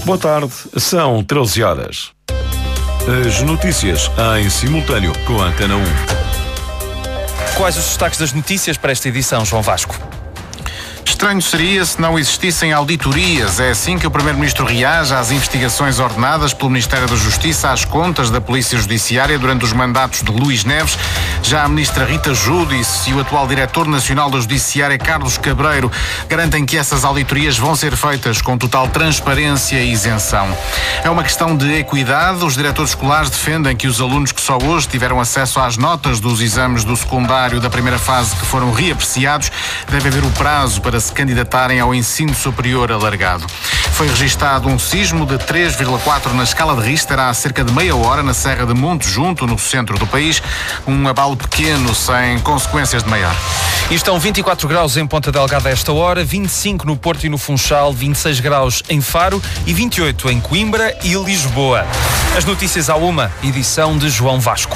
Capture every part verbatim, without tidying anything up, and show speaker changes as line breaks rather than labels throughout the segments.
Boa tarde, são treze horas. As notícias em simultâneo com a Antena um.
Quais os destaques das notícias para esta edição, João Vasco?
Estranho seria se não existissem auditorias. É assim que o Primeiro-Ministro reage às investigações ordenadas pelo Ministério da Justiça às contas da Polícia Judiciária durante os mandatos de Luís Neves. Já a Ministra Rita Júdice e o atual Diretor Nacional da Judiciária, Carlos Cabreiro, garantem que essas auditorias vão ser feitas com total transparência e isenção. É uma questão de equidade. Os diretores escolares defendem que os alunos que só hoje tiveram acesso às notas dos exames do secundário da primeira fase que foram reapreciados devem haver o prazo para se candidatarem ao ensino superior alargado. Foi registado um sismo de três vírgula quatro na escala de Richter há cerca de meia hora na Serra de Monte Junto, no centro do país. Um abalo pequeno, sem consequências de maior.
E estão vinte e quatro graus em Ponta Delgada a esta hora, vinte e cinco no Porto e no Funchal, vinte e seis graus em Faro e vinte e oito em Coimbra e Lisboa. As notícias à uma, edição de João Vasco.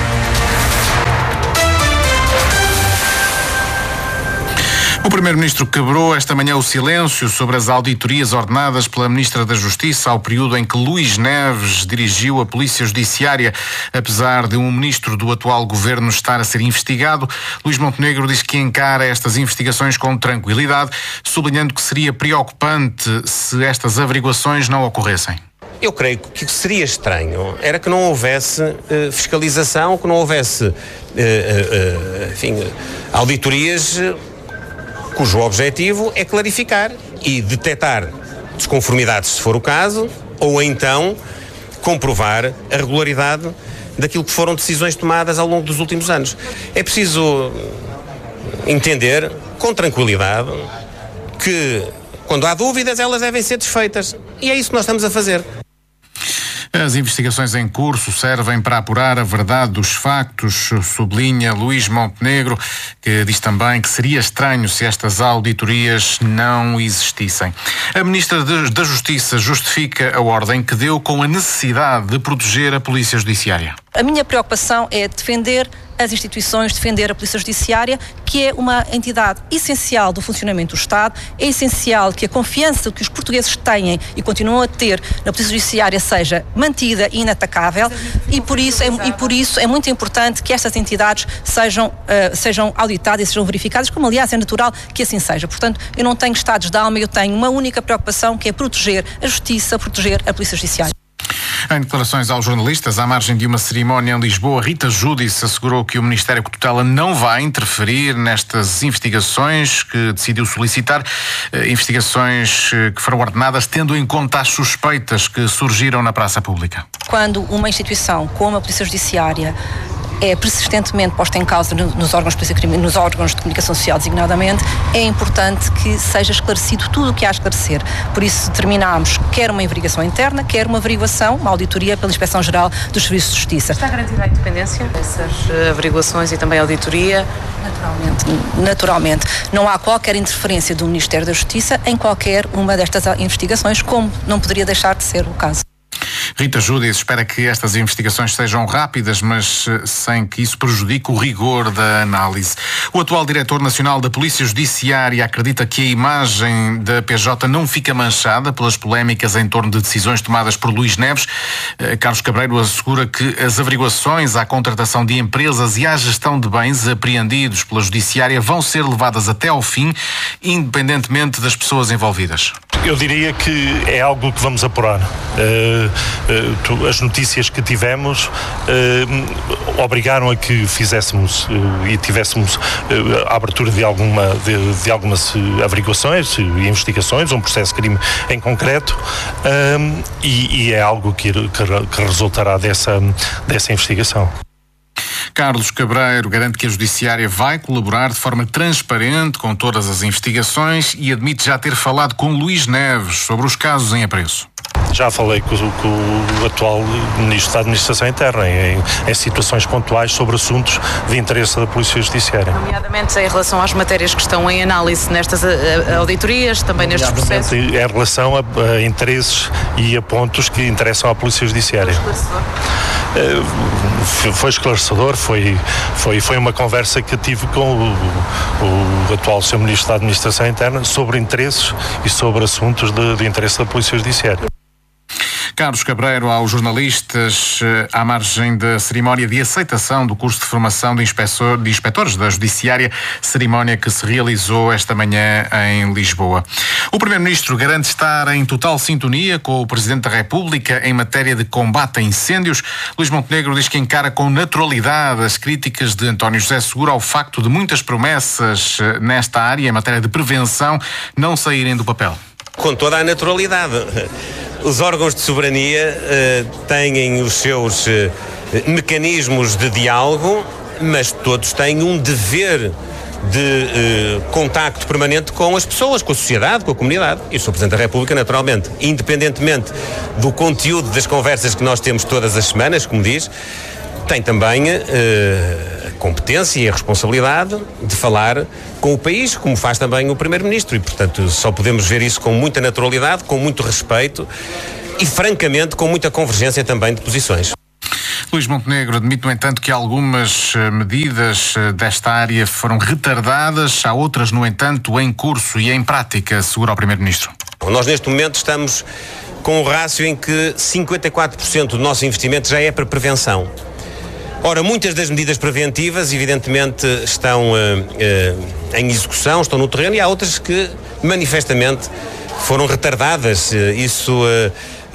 O Primeiro-Ministro quebrou esta manhã o silêncio sobre as auditorias ordenadas pela Ministra da Justiça ao período em que Luís Neves dirigiu a Polícia Judiciária. Apesar de um ministro do atual governo estar a ser investigado, Luís Montenegro diz que encara estas investigações com tranquilidade, sublinhando que seria preocupante se estas averiguações não ocorressem.
Eu creio que o que seria estranho era que não houvesse uh, fiscalização, que não houvesse uh, uh, uh, enfim, auditorias cujo objetivo é clarificar e detectar desconformidades, se for o caso, ou então comprovar a regularidade daquilo que foram decisões tomadas ao longo dos últimos anos. É preciso entender, com tranquilidade, que quando há dúvidas elas devem ser desfeitas. E é isso que nós estamos a fazer.
As investigações em curso servem para apurar a verdade dos factos, sublinha Luís Montenegro, que diz também que seria estranho se estas auditorias não existissem. A Ministra da Justiça justifica a ordem que deu com a necessidade de proteger a Polícia Judiciária.
A minha preocupação é defender as instituições, defender a Polícia Judiciária, que é uma entidade essencial do funcionamento do Estado. É essencial que a confiança que os portugueses têm e continuam a ter na Polícia Judiciária seja mantida e inatacável, e por isso é, e por isso é muito importante que estas entidades sejam, uh, sejam auditadas e sejam verificadas, como aliás é natural que assim seja. Portanto, eu não tenho estados de alma, eu tenho uma única preocupação, que é proteger a Justiça, proteger a Polícia Judiciária.
Em declarações aos jornalistas, à margem de uma cerimónia em Lisboa, Rita Júdice assegurou que o Ministério que tutela não vai interferir nestas investigações que decidiu solicitar, investigações que foram ordenadas tendo em conta as suspeitas que surgiram na praça pública.
Quando uma instituição como a Polícia Judiciária é persistentemente posta em causa nos órgãos, nos órgãos de comunicação social, designadamente, é importante que seja esclarecido tudo o que há a esclarecer. Por isso determinámos quer uma averiguação interna, quer uma averiguação, uma auditoria pela Inspeção-Geral dos Serviços de Justiça.
Está garantida a independência dessas averiguações e também a auditoria?
Naturalmente, naturalmente. Não há qualquer interferência do Ministério da Justiça em qualquer uma destas investigações, como não poderia deixar de ser o caso.
Rita Júdice espera que estas investigações sejam rápidas, mas sem que isso prejudique o rigor da análise. O atual Diretor Nacional da Polícia Judiciária acredita que a imagem da P J não fica manchada pelas polémicas em torno de decisões tomadas por Luís Neves. Carlos Cabreiro assegura que as averiguações à contratação de empresas e à gestão de bens apreendidos pela Judiciária vão ser levadas até ao fim, independentemente das pessoas envolvidas.
Eu diria que é algo que vamos apurar. Uh, uh, as notícias que tivemos uh, obrigaram a que fizéssemos uh, e tivéssemos uh, a abertura de, alguma, de, de algumas averiguações e investigações, um processo de crime em concreto, uh, e, e é algo que, que, que resultará dessa, dessa investigação.
Carlos Cabreiro garante que a Judiciária vai colaborar de forma transparente com todas as investigações e admite já ter falado com Luís Neves sobre os casos em apreço.
Já falei com, com o atual Ministro da Administração Interna em, em situações pontuais sobre assuntos de interesse da Polícia Judiciária.
Nomeadamente em relação às matérias que estão em análise nestas auditorias, também nestes processos?
Em relação a, a interesses e a pontos que interessam à Polícia Judiciária. Foi esclarecedor? Foi esclarecedor, foi, foi, foi uma conversa que tive com o, o atual senhor Ministro da Administração Interna sobre interesses e sobre assuntos de, de interesse da Polícia Judiciária.
Carlos Cabreiro, aos jornalistas, à margem da cerimónia de aceitação do curso de formação de, inspetor, de inspectores da Judiciária, cerimónia que se realizou esta manhã em Lisboa. O Primeiro-Ministro garante estar em total sintonia com o Presidente da República em matéria de combate a incêndios. Luís Montenegro diz que encara com naturalidade as críticas de António José Seguro ao facto de muitas promessas nesta área, em matéria de prevenção, não saírem do papel.
Com toda a naturalidade. Os órgãos de soberania uh, têm os seus uh, mecanismos de diálogo, mas todos têm um dever de uh, contacto permanente com as pessoas, com a sociedade, com a comunidade. E o senhor Presidente da República, naturalmente, independentemente do conteúdo das conversas que nós temos todas as semanas, como diz, tem também uh, a competência e a responsabilidade de falar com o país, como faz também o Primeiro-Ministro. E, portanto, só podemos ver isso com muita naturalidade, com muito respeito e, francamente, com muita convergência também de posições.
Luís Montenegro admite, no entanto, que algumas medidas desta área foram retardadas, há outras, no entanto, em curso e em prática, segura o Primeiro-Ministro.
Nós, neste momento, estamos com um rácio em que cinquenta e quatro por cento do nosso investimento já é para prevenção. Ora, muitas das medidas preventivas, evidentemente, estão uh, uh, em execução, estão no terreno, e há outras que, manifestamente, foram retardadas. Uh, isso, uh,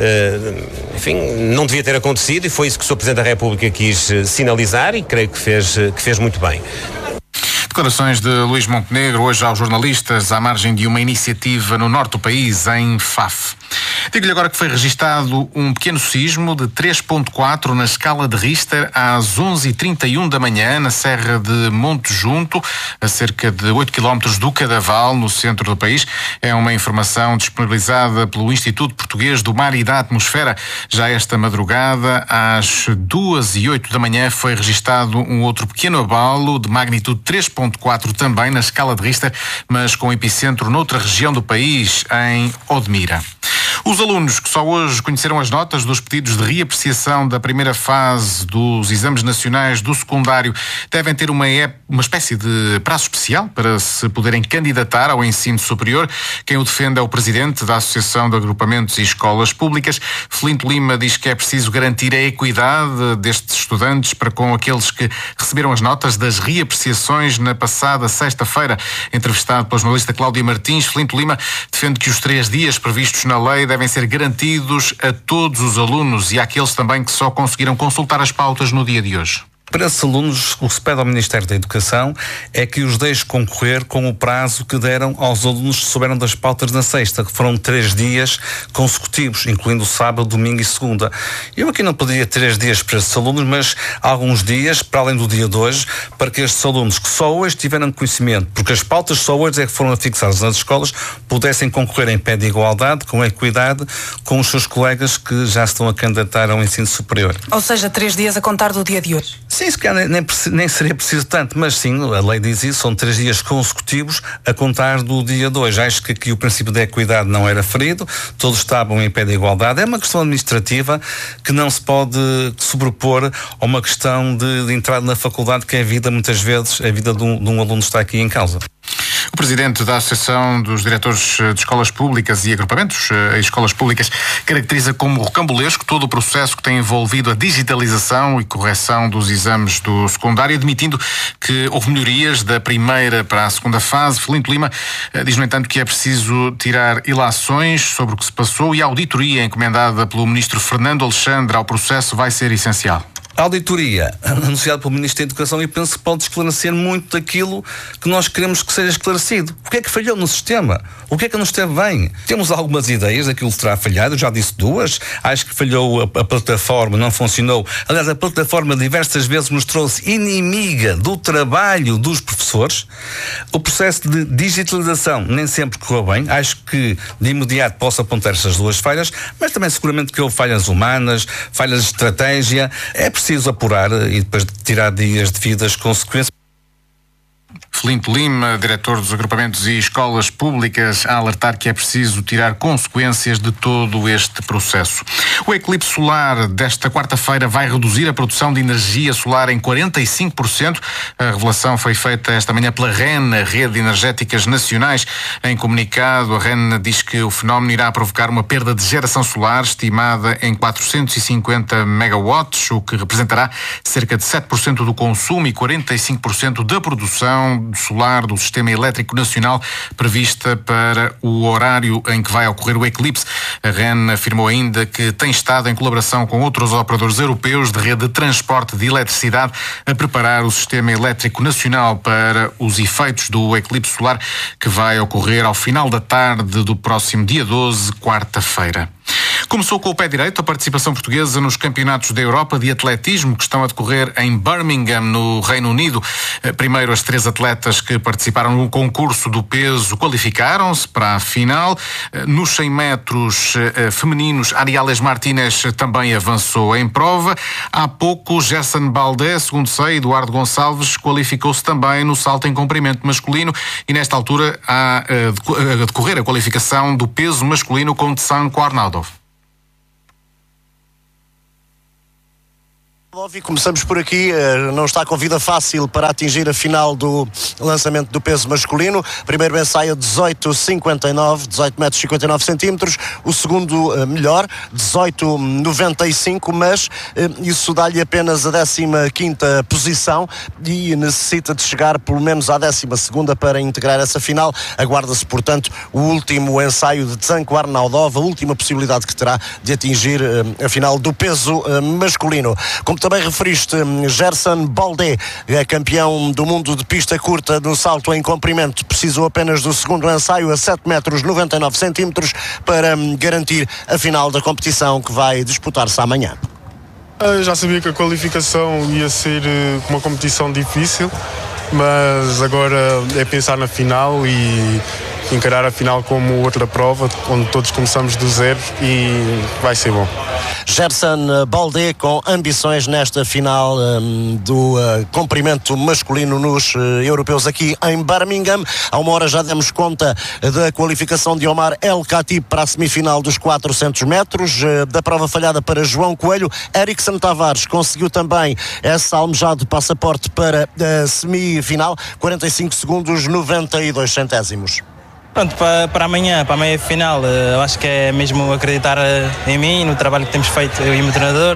uh, enfim, não devia ter acontecido, e foi isso que o senhor Presidente da República quis uh, sinalizar, e creio que fez, uh, que fez muito bem.
Declarações de Luís Montenegro, hoje aos jornalistas, à margem de uma iniciativa no norte do país, em Faf. Digo-lhe agora que foi registado um pequeno sismo de três ponto quatro na escala de Richter às onze e trinta e um da manhã na Serra de Monte Junto, a cerca de oito quilómetros do Cadaval, no centro do país. É uma informação disponibilizada pelo Instituto Português do Mar e da Atmosfera. Já esta madrugada, às duas e oito da manhã, foi registado um outro pequeno abalo de magnitude três ponto quatro também na escala de Richter, mas com epicentro noutra região do país, em Odmira. Os alunos que só hoje conheceram as notas dos pedidos de reapreciação da primeira fase dos exames nacionais do secundário devem ter uma, uma espécie de prazo especial para se poderem candidatar ao ensino superior. Quem o defende é o presidente da Associação de Agrupamentos e Escolas Públicas. Felinto Lima diz que é preciso garantir a equidade destes estudantes para com aqueles que receberam as notas das reapreciações na passada sexta-feira. Entrevistado pela jornalista Cláudia Martins, Felinto Lima defende que os três dias previstos na lei devem ser garantidos a todos os alunos e àqueles também que só conseguiram consultar as pautas no dia de hoje.
Para esses alunos, o que se pede ao Ministério da Educação é que os deixe concorrer com o prazo que deram aos alunos que souberam das pautas na sexta, que foram três dias consecutivos, incluindo sábado, domingo e segunda. Eu aqui não pediria três dias para esses alunos, mas alguns dias, para além do dia de hoje, para que estes alunos que só hoje tiveram conhecimento, porque as pautas só hoje é que foram fixadas nas escolas, pudessem concorrer em pé de igualdade, com equidade, com os seus colegas que já estão a candidatar ao ensino superior.
Ou seja, três dias a contar do dia de hoje.
Sim, se calhar nem, nem seria preciso tanto, mas sim, a lei diz isso, são três dias consecutivos a contar do dia de hoje. Acho que aqui o princípio da equidade não era ferido, todos estavam em pé de igualdade. É uma questão administrativa que não se pode sobrepor a uma questão de, de entrada na faculdade, que é a vida, muitas vezes, a vida de um, de um aluno está aqui em causa.
O presidente da Associação dos Diretores de Escolas Públicas e Agrupamentos em Escolas Públicas caracteriza como rocambolesco todo o processo que tem envolvido a digitalização e correção dos exames do secundário, admitindo que houve melhorias da primeira para a segunda fase. Felinto Lima diz, no entanto, que é preciso tirar ilações sobre o que se passou e a auditoria encomendada pelo ministro Fernando Alexandre ao processo vai ser essencial.
A auditoria anunciada pelo Ministro da Educação, eu penso que pode esclarecer muito daquilo que nós queremos que seja esclarecido. O que é que falhou no sistema? O que é que não esteve bem? Temos algumas ideias daquilo que terá falhado, eu já disse duas. Acho que falhou a, a plataforma, não funcionou. Aliás, a plataforma diversas vezes mostrou-se inimiga do trabalho dos professores. O processo de digitalização nem sempre correu bem. Acho que de imediato posso apontar estas duas falhas, mas também seguramente que houve falhas humanas, falhas de estratégia. É preciso apurar e depois tirar dias devidas consequências.
Felinto Lima, diretor dos agrupamentos e escolas públicas, a alertar que é preciso tirar consequências de todo este processo. O eclipse solar desta quarta-feira vai reduzir a produção de energia solar em quarenta e cinco por cento. A revelação foi feita esta manhã pela R E N, a Rede de Energéticas Nacionais. Em comunicado, a R E N diz que o fenómeno irá provocar uma perda de geração solar estimada em quatrocentos e cinquenta megawatts, o que representará cerca de sete por cento do consumo e quarenta e cinco por cento da produção solar do Sistema Elétrico Nacional prevista para o horário em que vai ocorrer o eclipse. A R E N afirmou ainda que tem estado em colaboração com outros operadores europeus de rede de transporte de eletricidade a preparar o Sistema Elétrico Nacional para os efeitos do eclipse solar que vai ocorrer ao final da tarde do próximo dia doze, quarta-feira. Começou com o pé direito a participação portuguesa nos campeonatos da Europa de atletismo que estão a decorrer em Birmingham, no Reino Unido. Primeiro, as três atletas que participaram no concurso do peso qualificaram-se para a final. Nos cem metros femininos, Ariales Martínez também avançou em prova. Há pouco, Gerson Baldé, segundo sei, Eduardo Gonçalves qualificou-se também no salto em comprimento masculino e nesta altura há a decorrer a qualificação do peso masculino com Tsanko Arnaudov.
E começamos por aqui, não está com vida fácil para atingir a final do lançamento do peso masculino. Primeiro ensaio dezoito cinquenta e nove, dezoito metros e cinquenta e nove centímetros. O segundo melhor, dezoito noventa e cinco, mas isso dá-lhe apenas a décima quinta posição e necessita de chegar pelo menos à décima segunda para integrar essa final. Aguarda-se, portanto, o último ensaio de Tsanko Arnaudov, a última possibilidade que terá de atingir a final do peso masculino. Como também referiste, Gerson Baldé, é campeão do mundo de pista curta no salto em comprimento, precisou apenas do segundo ensaio a sete metros noventa e nove centímetros para garantir a final da competição que vai disputar-se amanhã.
Eu já sabia que a qualificação ia ser uma competição difícil, mas agora é pensar na final e encarar a final como outra prova, onde todos começamos do zero e vai ser bom.
Gerson Baldé com ambições nesta final um, do uh, comprimento masculino nos uh, europeus aqui em Birmingham. Há uma hora já demos conta da qualificação de Omar El Khatib para a semifinal dos quatrocentos metros, uh, da prova falhada para João Coelho. Erickson Tavares conseguiu também esse almejado passaporte para a semifinal, quarenta e cinco segundos, noventa e dois centésimos.
Pronto, para, para amanhã, para a meia final, eu acho que é mesmo acreditar em mim, no trabalho que temos feito, eu e o meu treinador.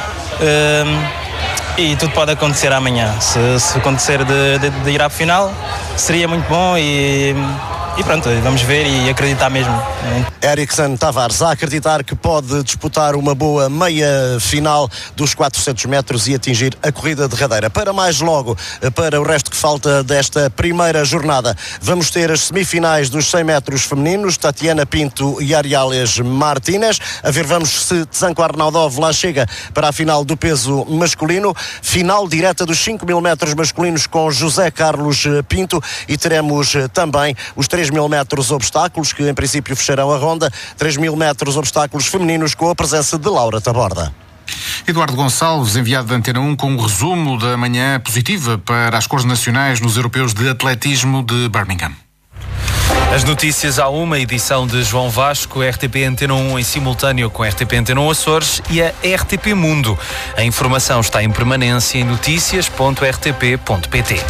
E tudo pode acontecer amanhã. Se, se acontecer de, de, de ir à final, seria muito bom e... E pronto, vamos ver e acreditar mesmo.
Erickson Tavares a acreditar que pode disputar uma boa meia final dos quatrocentos metros e atingir a corrida derradeira. Para mais logo, para o resto que falta desta primeira jornada, vamos ter as semifinais dos cem metros femininos, Tatiana Pinto e Ariales Martínez. A ver, vamos se Tsanko Arnaudov lá chega para a final do peso masculino. Final direta dos cinco mil metros masculinos com José Carlos Pinto e teremos também os três mil metros obstáculos, que em princípio fecharão a ronda, três mil metros obstáculos femininos com a presença de Laura Taborda.
Eduardo Gonçalves, enviado da Antena um, com um resumo da manhã positiva para as cores nacionais nos europeus de atletismo de Birmingham.
As notícias à uma, edição de João Vasco, R T P Antena um em simultâneo com a R T P Antena um Açores e a R T P Mundo. A informação está em permanência em notícias ponto r t p ponto p t.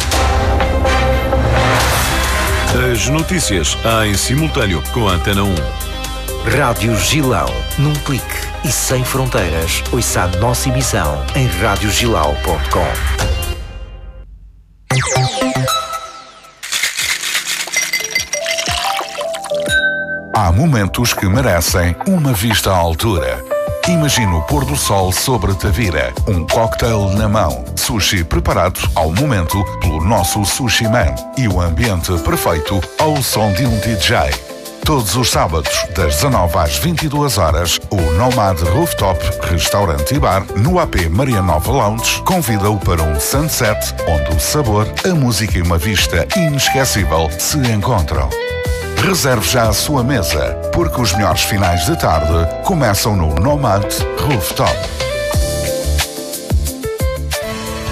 As notícias em simultâneo com a Antena um.
Rádio Gilão, num clique e sem fronteiras. Ouça a nossa emissão em rádio gilau ponto com.
Há momentos que merecem uma vista à altura. Imagina o pôr do sol sobre Tavira, um cocktail na mão, sushi preparado ao momento pelo nosso Sushi Man e o ambiente perfeito ao som de um D J. Todos os sábados, das dezanove às vinte e duas horas, o Nomad Rooftop, restaurante e bar, no A P Maria Nova Lounge, convida-o para um sunset onde o sabor, a música e uma vista inesquecível se encontram. Reserve já a sua mesa, porque os melhores finais de tarde começam no Nomad Rooftop.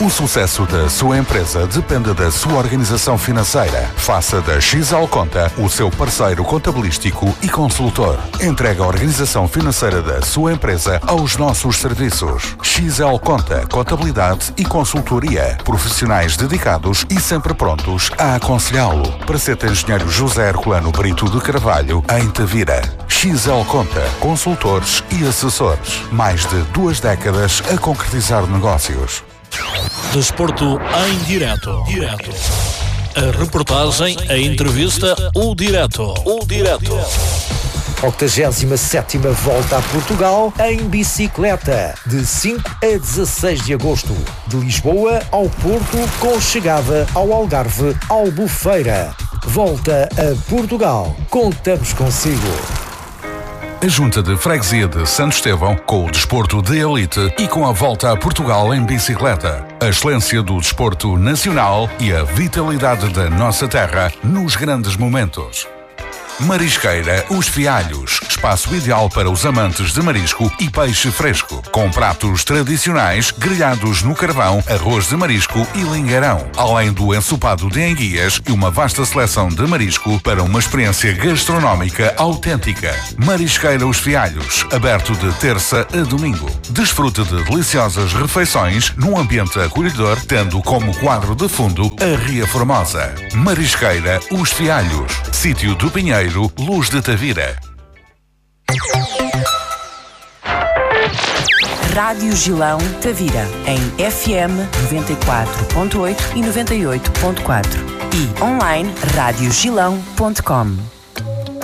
O sucesso da sua empresa depende da sua organização financeira. Faça da X L Conta o seu parceiro contabilístico e consultor. Entregue a organização financeira da sua empresa aos nossos serviços. X L Conta, contabilidade e consultoria. Profissionais dedicados e sempre prontos a aconselhá-lo. Praceta Engenheiro José Herculano Brito de Carvalho, em Tavira. X L Conta, consultores e assessores. Mais de duas décadas a concretizar negócios.
Desporto em direto. Direto. A reportagem, a entrevista, o direto. O direto.
octogésima sétima Volta a Portugal em bicicleta, de cinco a dezasseis de agosto, de Lisboa ao Porto, com chegada ao Algarve, Albufeira. Volta a Portugal. Contamos consigo.
A Junta de Freguesia de Santo Estevão, com o desporto de elite e com a Volta a Portugal em bicicleta. A excelência do desporto nacional e a vitalidade da nossa terra nos grandes momentos. Marisqueira Os Fialhos, espaço ideal para os amantes de marisco e peixe fresco, com pratos tradicionais, grelhados no carvão, arroz de marisco e lingueirão, além do ensopado de enguias e uma vasta seleção de marisco para uma experiência gastronómica autêntica. Marisqueira Os Fialhos, aberto de terça a domingo. Desfrute de deliciosas refeições num ambiente acolhedor, tendo como quadro de fundo a Ria Formosa. Marisqueira Os Fialhos, sítio do Pinheiro, Luz de Tavira.
Rádio Gilão Tavira, em F M noventa e quatro ponto oito e noventa e oito ponto quatro e online rádio gilão ponto com.